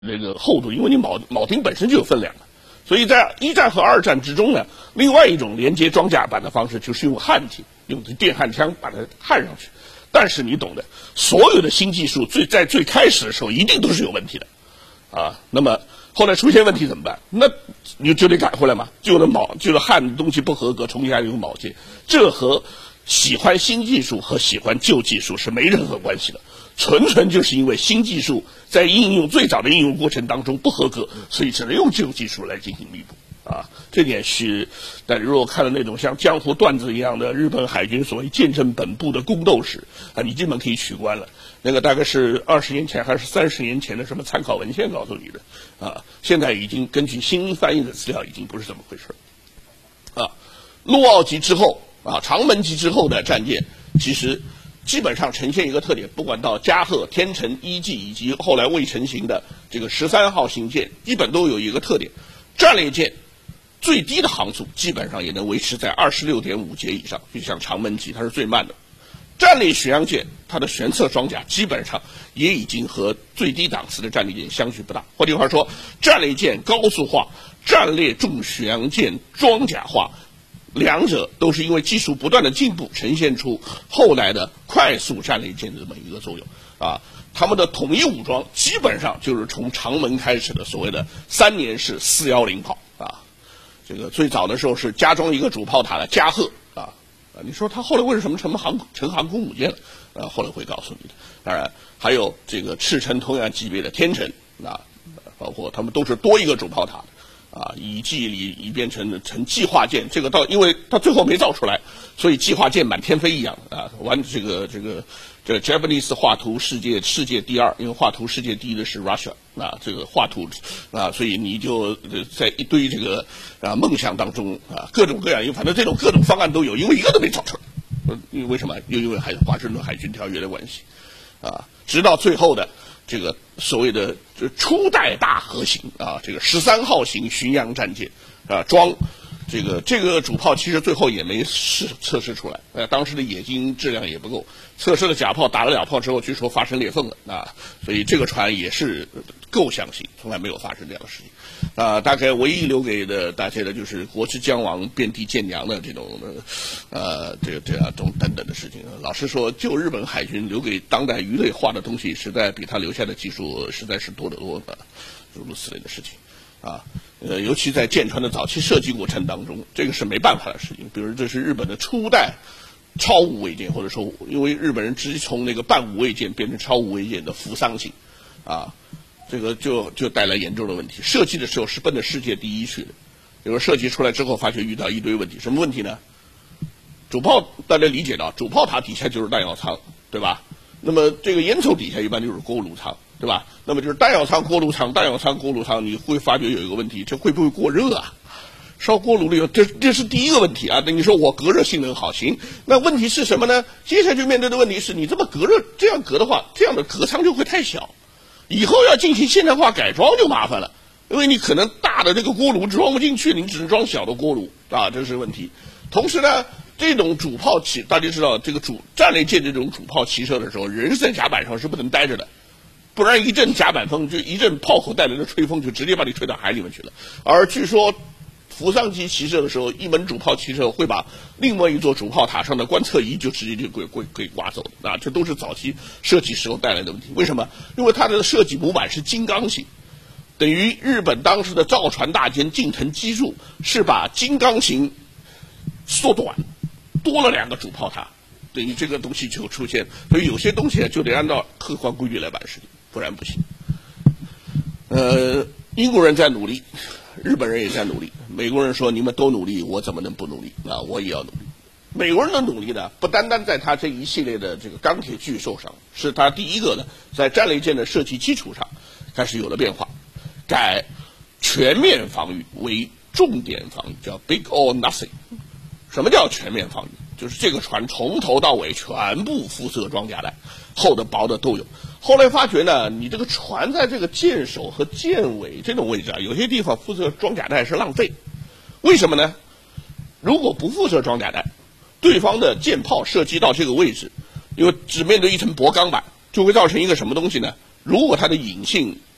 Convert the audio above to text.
这个厚度，因为你铆钉本身就有分量的，所以在1战和2战之中呢，另外一种连接装甲板的方式就是用焊体，用电焊枪把它焊上去。但是你懂的，所有的新技术在最开始的时候一定都是有问题的，啊，那么后来出现问题怎么办？那你就得改回来嘛，就是焊的东西不合格，重新用铆接，这和喜欢新技术和喜欢旧技术是没任何关系的。纯就是因为新技术在最早的应用过程当中不合格，所以只能用旧技术来进行弥补啊。这点是，但如果看了那种像江湖段子一样的日本海军所谓剑证本部的宫斗史啊，你基本可以取关了。那个大概是20年前还是30年前的什么参考文献告诉你的啊，现在已经根据新翻译的资料已经不是这么回事啊。陆奥级之后啊，长门级之后的战舰其实基本上呈现一个特点，不管到加贺、天成、一级以及后来未成型的这个13号型舰，基本都有一个特点：战列舰最低的航速基本上也能维持在26.5节以上，就像长门级它是最慢的。战列巡洋舰它的舷侧装甲基本上也已经和最低档次的战列舰相距不大。换句话说，战列舰高速化，战列重巡洋舰装甲化。两者都是因为技术不断的进步，呈现出后来的快速战列舰的这么一个作用啊。他们的统一武装基本上就是从长门开始的所谓的3年式410炮啊。这个最早的时候是加装一个主炮塔的加贺啊。你说他后来为什么成航空母舰了？后来会告诉你的。当然还有这个赤城同样级别的天成啊，包括他们都是多一个主炮塔的。啊，以变成计划舰，这个因为它最后没造出来，所以计划舰满天飞一样啊，这个 Japanese 画图世界第2，因为画图世界第1的是 Russia 啊，这个画图啊，所以你就在一堆这个梦想当中啊，各种各样，反正这种各种方案都有，因为一个都没造出来，因为为什么？因为华盛顿海军条约的关系啊，直到最后的。这个所谓的初代大核型啊，这个13号型巡洋战舰啊，装这个主炮其实最后也没测试出来，当时的冶金质量也不够，测试的假炮打了2炮之后，据说发生裂缝了啊，所以这个船也是构想型，从来没有发生这样的事情啊。大概唯一留给的大家的就是国之将亡，遍地见娘的这种这样等等的事情。老实说，就日本海军留给当代鱼类化的东西，实在比他留下的技术实在是多得多的，诸如此类的事情啊。尤其在舰船的早期设计过程当中，这个是没办法的事情。比如这是日本的初代超无畏舰，或者说因为日本人直接从那个半无畏舰变成超无畏舰的扶桑型啊，这个就带来严重的问题。设计的时候是奔着世界第1去的，比如设计出来之后发觉遇到一堆问题。什么问题呢？主炮大家理解到，主炮塔底下就是弹药舱，对吧？那么这个烟囱底下一般就是锅炉舱，对吧？那么就是弹药舱、锅炉舱、弹药舱、锅炉舱，你会发觉有一个问题，这会不会过热啊？烧锅炉里，这是第一个问题啊。那你说我隔热性能好，行，那问题是什么呢？接下来就面对的问题是你这么隔热，这样隔的话，这样的隔舱就会太小，以后要进行现代化改装就麻烦了，因为你可能大的这个锅炉装不进去，你只能装小的锅炉啊，这是问题。同时呢，这种主炮大家知道，这个战列舰这种主炮齐射的时候，人是在甲板上是不能待着的，不然一阵甲板风，就一阵炮口带来的吹风，就直接把你吹到海里面去了。而据说扶桑级齐射的时候，一门主炮齐射会把另外一座主炮塔上的观测仪就直接就给刮走的啊！这都是早期设计时候带来的问题。为什么？因为它的设计模板是金刚型，等于日本当时的造船大监近藤基树是把金刚型缩短，多了2个主炮塔，等于这个东西就出现。所以有些东西就得按照客观规律来办事情，不然不行。英国人在努力，日本人也在努力。美国人说你们都努力，我怎么能不努力啊？我也要努力。美国人的努力呢，不单单在他这一系列的这个钢铁巨兽上，是他第一个呢，在战列舰的设计基础上开始有了变化，改全面防御为重点防御，叫 Big or Nothing。什么叫全面防御？就是这个船从头到尾全部肤色装甲弹，厚的薄的都有。后来发觉呢，你这个船在这个舰首和舰尾这种位置啊，有些地方肤色装甲弹是浪费。为什么呢？如果不附射装甲弹，对方的舰炮射击到这个位置，因为只面对一层薄钢板，就会造成一个什么东西呢？如果它的引信